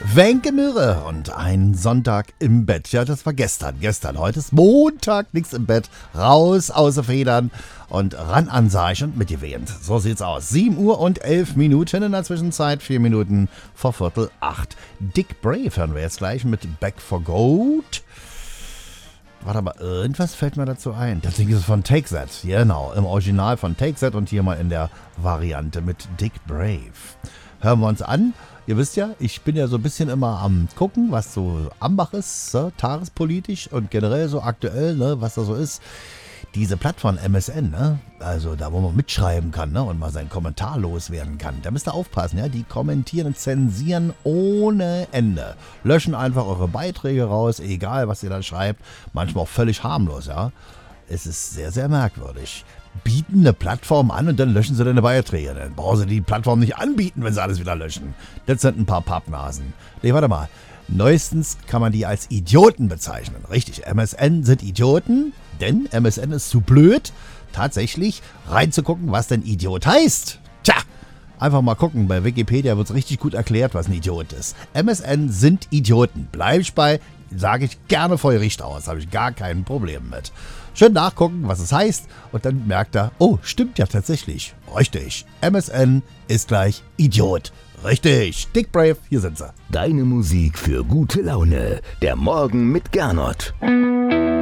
Wenke Möhre und ein Sonntag im Bett. Ja, das war gestern. Heute ist Montag, nichts im Bett. Raus außer Federn und ran an Seich und mitgewehnt. So sieht's aus. 7 Uhr und 11 Minuten in der Zwischenzeit. 4 Minuten vor 7:45. Dick Brave hören wir jetzt gleich mit Back for Gold. Warte mal, irgendwas fällt mir dazu ein. Das Ding ist von Take That. Genau, im Original von Take That und hier mal in der Variante mit Dick Brave. Hören wir uns an. Ihr wisst ja, ich bin ja so ein bisschen immer am gucken, was so am Bach ist, tagespolitisch und generell so aktuell, ne, was da so ist. Diese Plattform MSN, ne, also da, wo man mitschreiben kann, ne, und mal seinen Kommentar loswerden kann. Da müsst ihr aufpassen, ja, die kommentieren und zensieren ohne Ende. Löschen einfach eure Beiträge raus, egal was ihr da schreibt. Manchmal auch völlig harmlos, ja. Es ist sehr, sehr merkwürdig. Bieten eine Plattform an und dann löschen sie deine Beiträge. Dann brauchen sie die Plattform nicht anbieten, wenn sie alles wieder löschen. Das sind ein paar Pappnasen. Nee, warte mal. Neuestens kann man die als Idioten bezeichnen. Richtig, MSN sind Idioten, denn MSN ist zu blöd, tatsächlich reinzugucken, was denn Idiot heißt. Tja, einfach mal gucken. Bei Wikipedia wird es richtig gut erklärt, was ein Idiot ist. MSN sind Idioten. Bleib ich bei, sage ich gerne feurig aus. Habe ich gar kein Problem mit. Schön nachgucken, was es heißt und dann merkt er, oh, stimmt ja tatsächlich. Richtig, MSN ist gleich Idiot. Richtig, Dick Brave, hier sind sie. Deine Musik für gute Laune. Der Morgen mit Gernot.